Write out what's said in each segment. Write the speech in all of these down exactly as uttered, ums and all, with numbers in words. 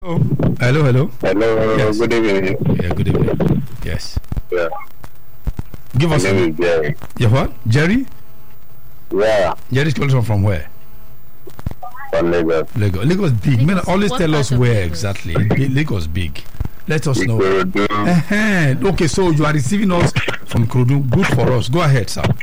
Oh, hello, hello. Hello, Yes. good evening. Yeah, good evening. Yes. Yeah. Give My us name a, is Jerry. your what? Jerry? Yeah, Jerry's calling from where? from Lagos. Lagos. Lagos big. Man, Lagos, always what tell part us of where Lagos? exactly. Bi- Lagos big. Let us know. Ikorodu. Uh-huh. Okay, so you are receiving us from Kurudu. Good for us. Go ahead, sir.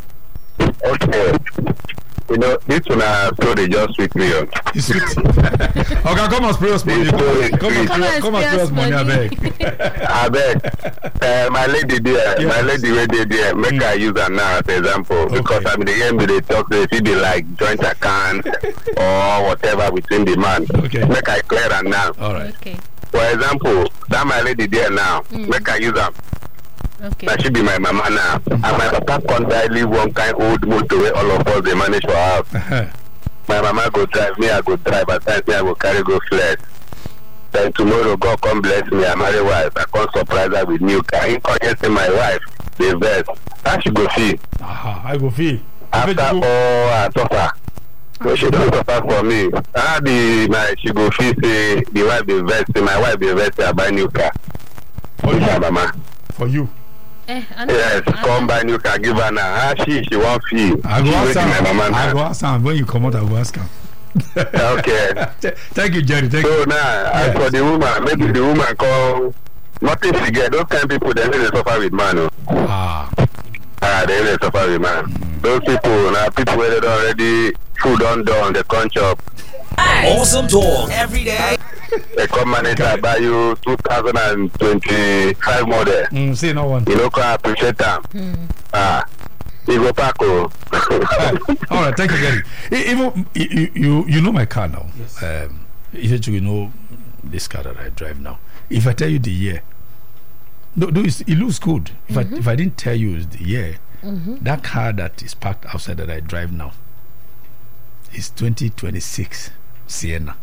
Okay. You know, this one I story just sweet me up. It's sweet. Okay, come and spray us money. Come and Come and come and spray us money, I beg. I beg. Uh, my lady there, Yes. my lady where they there, make Mm. her use her now as example. Because Okay. I mean, the hear me they talk, they see the like joint account or whatever between the man. Okay. Make I clear her now. All right. Okay. For example, that my lady there now, Mm. make her use her. Okay. That she be my mama now. And my papa can't die leave one kind old motor where all of us they manage for house. Uh-huh. My mama go drive me, I go drive, at times me I go carry go flex. Then tomorrow God come bless me, I marry wife, I come surprise her with new car. He come just say my wife, the best. How she go see? Aha, I go feel. After all I suffer. So she don't suffer for me. How the my she go feel say the wife the best, say my wife the best, I buy new car. For My you. mama. For you. Eh, I know- Yes, I come know. buy new car, give her now. How she she won't feel. I go She ask waiting my her. mama I go now. ask her. When you come out, I go ask her. Okay. Th- Thank you, Jerry. Thank So you. now, as Yes. for the woman, maybe the woman call nothing she get. Those kind of people, they really suffer with man. Oh. Ah. Ah, they really suffer with man. Mm. Those people, now people where they already food on done, they come chop. Awesome talk every day. They come manager buy you two thousand twenty-five model. Mm, say no one. You know, can appreciate them. Hmm. Ah, you go back. Oh. All right, thank you, Jerry. E- Even you, you, you know my car now. Yes. Um, if you know this car that I drive now. If I tell you the year, no, no, it's, it looks good. If I if I didn't tell you it's the year, that car that is parked outside that I drive now is twenty twenty-six Sienna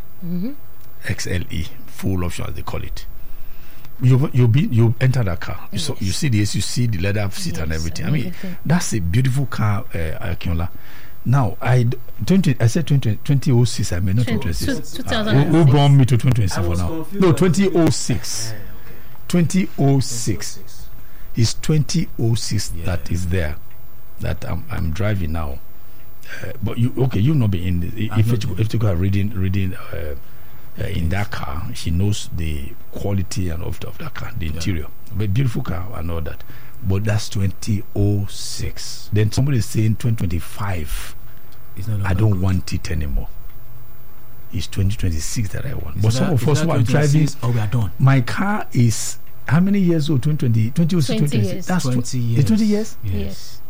X L E, full option as they call it. You you be you enter that car. You, saw, you see the A C, you see the leather seat and Yes, everything. and I mean, everything. that's a beautiful car, uh, Akinola. Now I d- twenty. I said twenty twenty oh six. I mean not Twen- twenty twenty-six. two- Uh, 2006. who, who born me to twenty twenty-seven I was now? confused No, at twenty oh six. twenty oh six. It's twenty oh six Yeah. that is there that I'm I'm driving now. Uh, but you okay? You've not been in. The, I've if not you been. if you are reading reading uh, uh, in that car, she knows the quality and of, of that car, the Yeah. interior. But beautiful car and all that. But that's twenty oh six. Then somebody is saying twenty twenty-five. It's not I that don't good. want it anymore. It's twenty twenty-six that I want. Is but that- some of is us that who are driving, twenty-six? Oh, we are done. my car is how many years old? twenty twenty, twenty oh six, twenty twenty twenty-six. years. That's twenty tw- years. It's twenty years? Yes.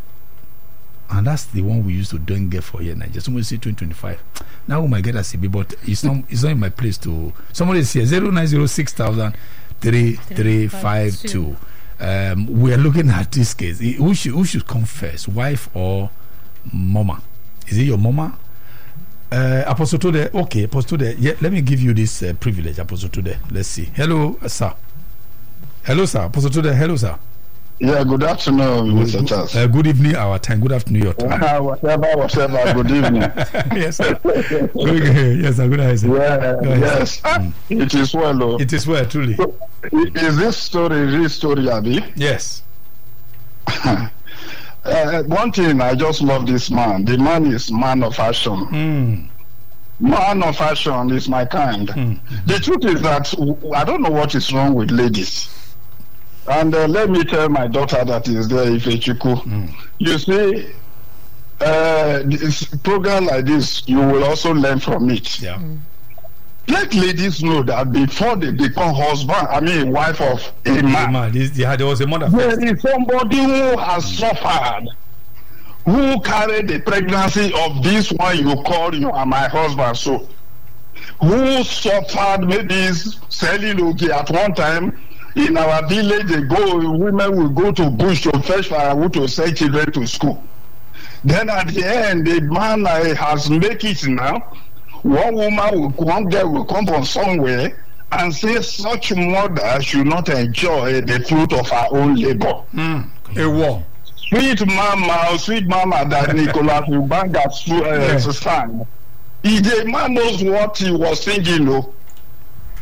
And that's the one we used to don't get for here in Nigeria. Somebody say twenty twenty-five. Now we might get a C B, but it's not it's not in my place to. Somebody is here zero nine zero six thousand three three five two. Um, we are looking at this case. I- Who should who should come first, wife or mama? Is it your mama? Uh, Apostle Tode, okay, Apostle Tode. Yeah, let me give you this uh, privilege, Apostle Tode. Let's see. Hello, uh, sir. Hello, sir. Apostle Tode. Hello, sir. Yeah, good afternoon, Mister Good, Charles. uh, good evening, our time. Good afternoon, your time. Uh, whatever, whatever, good evening. Yes, sir. Good, yes, sir. Good night, sir. Yeah, Go ahead, yes, sir. ah, it is well. Oh. It is well, truly. Is this story real story, Abi? Yes. Uh, one thing, I just love this man. The man is man of action. Mm. Man of action is my kind. Mm. The truth is that w- I don't know what is wrong with ladies. And uh, let me tell my daughter that is there, Ifechuku. Mm. You see, uh, this program like this, you will also learn from it. Yeah. Let ladies know that before they become husband, I mean wife of a man, Man, this, yeah, there was a mother there first. is somebody who has suffered, who carried the pregnancy of this one you call you are my husband, so who suffered maybe selling ogi at one time. In our village, they go, women will go to bush to fetch firewood to send children to school. Then at the end, the man uh, has make it now. One woman, will, one girl will come from somewhere and say such mother should not enjoy the fruit of her own labor. Mm. A war. Sweet mama, sweet mama that Nicholas Ubanga uh, Yes. sang. He, the man knows what he was singing, though.